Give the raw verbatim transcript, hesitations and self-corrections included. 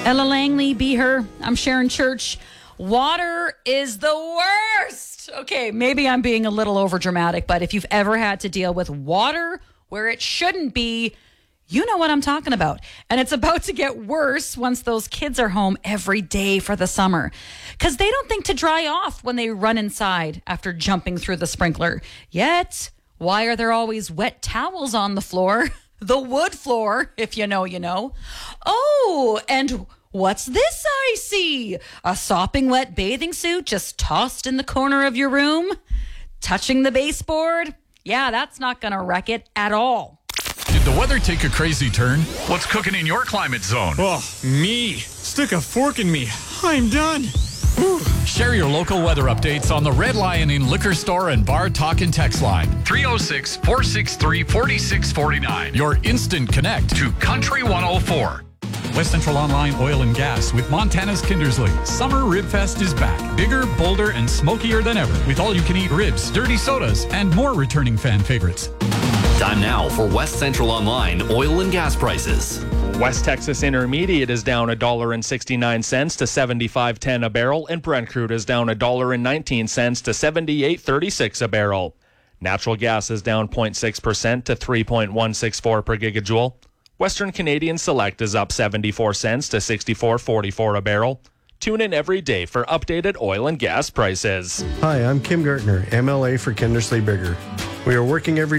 Ella Langley, be her. I'm Sharon Church. Water is the worst. Okay, maybe I'm being a little overdramatic, but if you've ever had to deal with water where it shouldn't be, you know what I'm talking about. And it's about to get worse once those kids are home every day for the summer. Because they don't think to dry off when they run inside after jumping through the sprinkler. Yet, why are there always wet towels on the floor? The wood floor, if you know, you know. Oh, and what's this I see? A sopping wet bathing suit just tossed in the corner of your room? Touching the baseboard? Yeah, that's not going to wreck it at all. Did the weather take a crazy turn? What's cooking in your climate zone? Oh, me. Stick a fork in me. I'm done. Whew. Share your local weather updates on the Red Lion Inn Liquor Store and Bar Talk and Text line. three oh six, four six three, four six four nine. Your instant connect to Country one oh four. West Central Online Oil and Gas with Montana's Kindersley. Summer Rib Fest is back. Bigger, bolder, and smokier than ever. With all-you-can-eat ribs, dirty sodas, and more returning fan favorites. Time now for West Central Online Oil and Gas prices. West Texas Intermediate is down one dollar and sixty-nine cents to seventy-five ten a barrel, and Brent crude is down one dollar and nineteen cents to seventy-eight thirty-six a barrel. Natural gas is down zero point six percent to three point one six four per gigajoule. Western Canadian Select is up seventy-four cents to sixty-four forty-four a barrel. Tune in every day for updated oil and gas prices. Hi, I'm Kim Gartner, M L A for Kindersley Bigger. We are working every